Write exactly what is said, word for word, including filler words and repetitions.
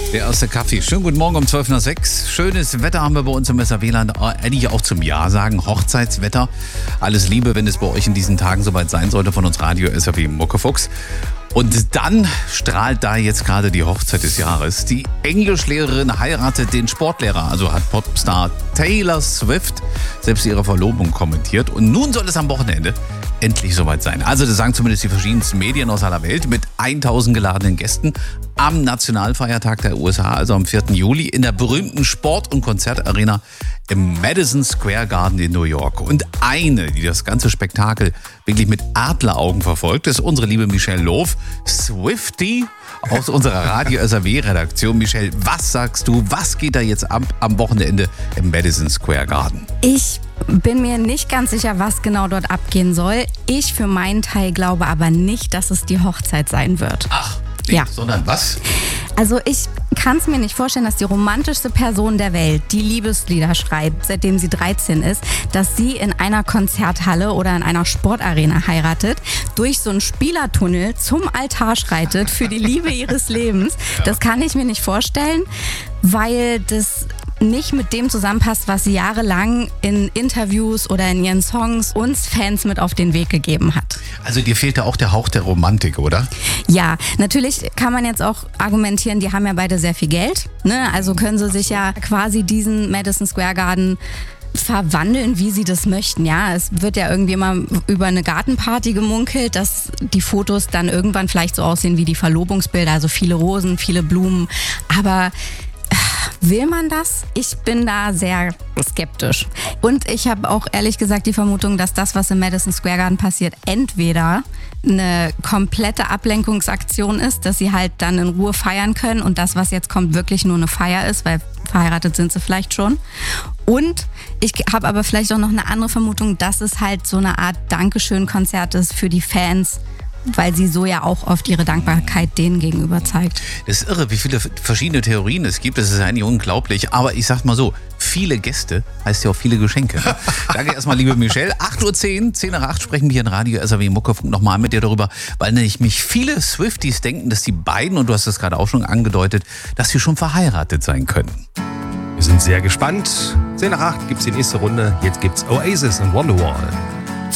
Der erste Kaffee. Schönen guten Morgen um zwölf nach sechs. Schönes Wetter haben wir bei uns im S R W-Land. Eigentlich auch zum Ja sagen. Hochzeitswetter. Alles Liebe, wenn es bei euch in diesen Tagen soweit sein sollte, von uns Radio S R W Muckefuchs. Und dann strahlt da jetzt gerade die Hochzeit des Jahres. Die Englischlehrerin heiratet den Sportlehrer, also hat Popstar Taylor Swift selbst ihre Verlobung kommentiert. Und nun soll es am Wochenende endlich soweit sein. Also das sagen zumindest die verschiedensten Medien aus aller Welt mit tausend geladenen Gästen am Nationalfeiertag der U S A, also am vierten Juli, in der berühmten Sport- und Konzertarena im Madison Square Garden in New York. Und eine, die das ganze Spektakel wirklich mit Adleraugen verfolgt, ist unsere liebe Michelle Loof, Swiftie aus unserer Radio S R W-Redaktion. Michelle, was sagst du, was geht da jetzt ab am Wochenende im Madison Square Garden? Ich bin mir nicht ganz sicher, was genau dort abgehen soll. Ich für meinen Teil glaube aber nicht, dass es die Hochzeit sein wird. Ach, nee, ja. Sondern was? Also ich kann es mir nicht vorstellen, dass die romantischste Person der Welt, die Liebeslieder schreibt, seitdem sie dreizehn ist, dass sie in einer Konzerthalle oder in einer Sportarena heiratet, durch so einen Spielertunnel zum Altar schreitet für die Liebe ihres Lebens. Ja. Das kann ich mir nicht vorstellen, weil das nicht mit dem zusammenpasst, was sie jahrelang in Interviews oder in ihren Songs uns Fans mit auf den Weg gegeben hat. Also dir fehlt da auch der Hauch der Romantik, oder? Ja, natürlich kann man jetzt auch argumentieren, die haben ja beide sehr viel Geld, ne? Also können sie sich ja quasi diesen Madison Square Garden verwandeln, wie sie das möchten. Ja, es wird ja irgendwie immer über eine Gartenparty gemunkelt, dass die Fotos dann irgendwann vielleicht so aussehen wie die Verlobungsbilder, also viele Rosen, viele Blumen, aber will man das? Ich bin da sehr skeptisch. Und ich habe auch ehrlich gesagt die Vermutung, dass das, was im Madison Square Garden passiert, entweder eine komplette Ablenkungsaktion ist, dass sie halt dann in Ruhe feiern können und das, was jetzt kommt, wirklich nur eine Feier ist, weil verheiratet sind sie vielleicht schon. Und ich habe aber vielleicht auch noch eine andere Vermutung, dass es halt so eine Art Dankeschön-Konzert ist für die Fans, weil sie so ja auch oft ihre Dankbarkeit denen gegenüber zeigt. Das ist irre, wie viele verschiedene Theorien es gibt. Das ist eigentlich unglaublich. Aber ich sag mal so, viele Gäste heißt ja auch viele Geschenke. Danke erstmal, liebe Michelle. acht Uhr zehn, zehn nach acht sprechen wir hier in Radio S R W Muckerfunk nochmal mit dir darüber, weil nämlich mich viele Swifties denken, dass die beiden, und du hast das gerade auch schon angedeutet, dass sie schon verheiratet sein können. Wir sind sehr gespannt. zehn nach acht gibt's die nächste Runde. Jetzt gibt's Oasis und Wonderwall.